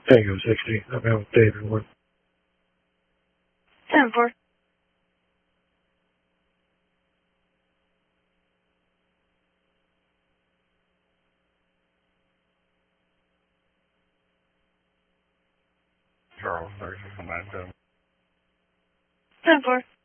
Tango 60. I'm out with David Wood. 10-4. Charles, 36 on 9-10. 10-4.